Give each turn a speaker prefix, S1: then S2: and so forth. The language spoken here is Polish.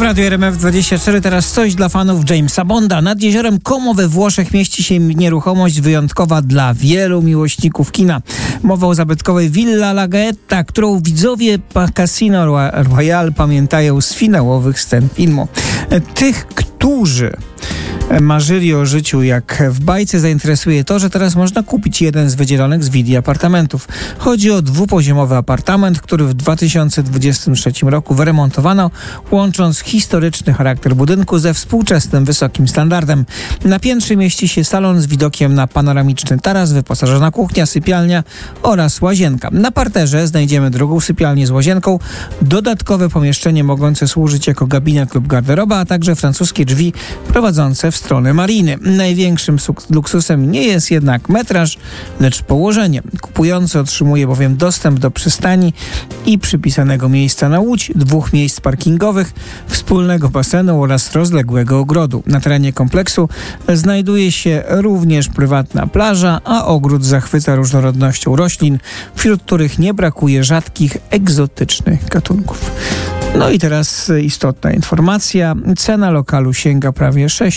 S1: Radio RMF24, teraz coś dla fanów Jamesa Bonda. Nad jeziorem Como we Włoszech mieści się nieruchomość wyjątkowa dla wielu miłośników kina. Mowa o zabytkowej Villa La Gaeta, którą widzowie Casino Royale pamiętają z finałowych scen filmu. Tych, którzy marzyli o życiu jak w bajce, zainteresuje to, że teraz można kupić jeden z wydzielonych z willi apartamentów. Chodzi o dwupoziomowy apartament, który w 2023 roku wyremontowano, łącząc historyczny charakter budynku ze współczesnym, wysokim standardem. Na piętrze mieści się salon z widokiem na panoramiczny taras, wyposażona kuchnia, sypialnia oraz łazienka. Na parterze znajdziemy drugą sypialnię z łazienką, dodatkowe pomieszczenie mogące służyć jako gabinet lub garderoba, a także francuskie drzwi prowadzące w stronę mariny. Największym luksusem nie jest jednak metraż, lecz położenie. Kupujący otrzymuje bowiem dostęp do przystani i przypisanego miejsca na łódź, 2 miejsc parkingowych, wspólnego basenu oraz rozległego ogrodu. Na terenie kompleksu znajduje się również prywatna plaża, a ogród zachwyca różnorodnością roślin, wśród których nie brakuje rzadkich, egzotycznych gatunków. No i teraz istotna informacja. Cena lokalu sięga prawie 6